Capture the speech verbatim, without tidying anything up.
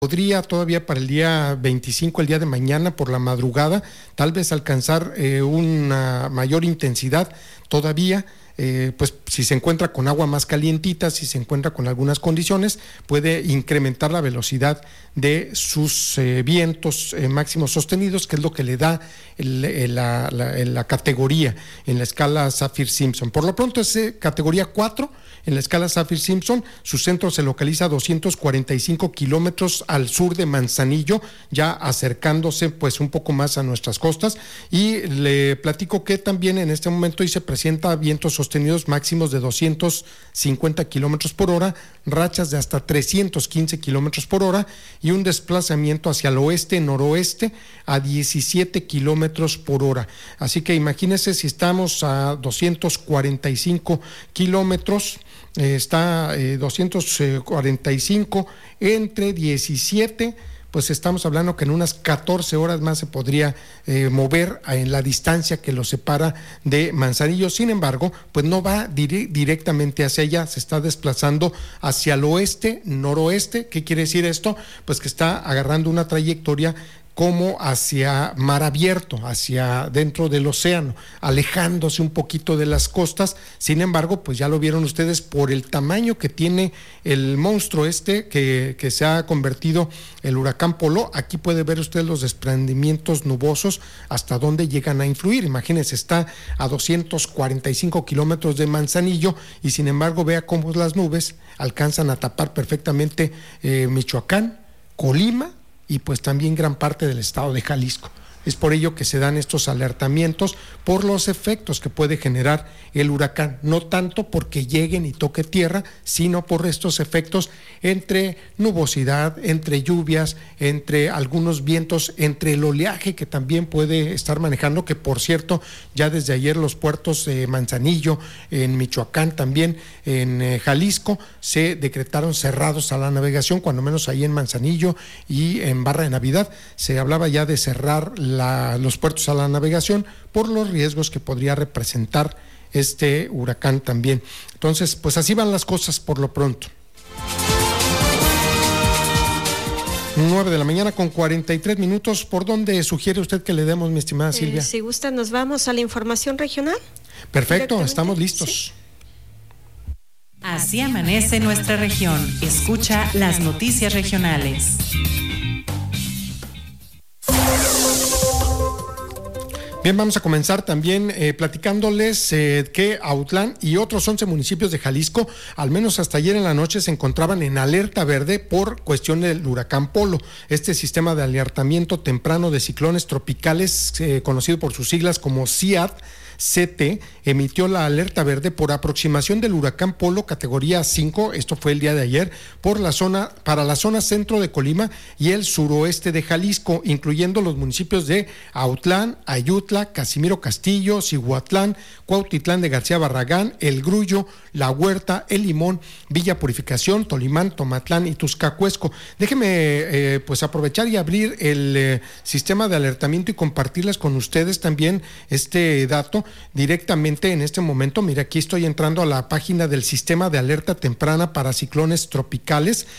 Podría todavía para el día veinticinco, el día de mañana por la madrugada, tal vez alcanzar eh, una mayor intensidad todavía. Eh, pues si se encuentra con agua más calientita, si se encuentra con algunas condiciones, puede incrementar la velocidad de sus eh, vientos eh, máximos sostenidos, que es lo que le da el, el, la, la, la categoría en la escala Saffir-Simpson. Por lo pronto es eh, categoría cuatro en la escala Saffir-Simpson. Su centro se localiza a doscientos cuarenta y cinco kilómetros al sur de Manzanillo, ya acercándose pues un poco más a nuestras costas, y le platico que también en este momento y se presenta vientos sostenidos máximos de doscientos cincuenta kilómetros por hora, rachas de hasta trescientos quince kilómetros por hora y un desplazamiento hacia el oeste-noroeste a diecisiete kilómetros por hora. Así que imagínense, si estamos a doscientos cuarenta y cinco kilómetros, eh, está eh, doscientos cuarenta y cinco entre diecisiete, pues estamos hablando que en unas catorce horas más se podría eh, mover en la distancia que lo separa de Manzanillo. Sin embargo, pues no va dire- directamente hacia allá, se está desplazando hacia el oeste, noroeste. ¿Qué quiere decir esto? Pues que está agarrando una trayectoria como hacia mar abierto, hacia dentro del océano, alejándose un poquito de las costas. Sin embargo, pues ya lo vieron ustedes por el tamaño que tiene el monstruo este que, que se ha convertido el huracán Polo. Aquí puede ver usted los desprendimientos nubosos, hasta dónde llegan a influir. Imagínense, está a doscientos cuarenta y cinco kilómetros de Manzanillo y sin embargo vea cómo las nubes alcanzan a tapar perfectamente eh, Michoacán, Colima y pues también gran parte del estado de Jalisco. Es por ello que se dan estos alertamientos por los efectos que puede generar el huracán, no tanto porque lleguen y toque tierra, sino por estos efectos entre nubosidad, entre lluvias, entre algunos vientos, entre el oleaje que también puede estar manejando, que por cierto, ya desde ayer los puertos de Manzanillo, en Michoacán, también en eh, Jalisco, se decretaron cerrados a la navegación, cuando menos ahí en Manzanillo y en Barra de Navidad, se hablaba ya de cerrar La, los puertos a la navegación por los riesgos que podría representar este huracán también. Entonces, pues así van las cosas por lo pronto. nueve de la mañana con cuarenta y tres minutos. ¿Por dónde sugiere usted que le demos, mi estimada Silvia? Eh, si gusta, nos vamos a la información regional. Perfecto, estamos listos. Sí. Así amanece nuestra región. Escucha las noticias regionales. Bien, vamos a comenzar también eh, platicándoles eh, que Autlán y otros once municipios de Jalisco, al menos hasta ayer en la noche, se encontraban en alerta verde por cuestión del huracán Polo. Este sistema de alertamiento temprano de ciclones tropicales, eh, conocido por sus siglas como C I A D, C T, emitió la alerta verde por aproximación del huracán Polo categoría cinco, esto fue el día de ayer, por la zona, para la zona centro de Colima y el suroeste de Jalisco, incluyendo los municipios de Autlán, Ayutla, Casimiro Castillo, Cihuatlán, Cuautitlán de García Barragán, El Grullo, La Huerta, El Limón, Villa Purificación, Tolimán, Tomatlán y Tuzcacuesco. Déjeme eh, pues aprovechar y abrir el eh, sistema de alertamiento y compartirles con ustedes también este dato directamente en este momento. Mira, aquí estoy entrando a la página del Sistema de Alerta Temprana para Ciclones Tropicales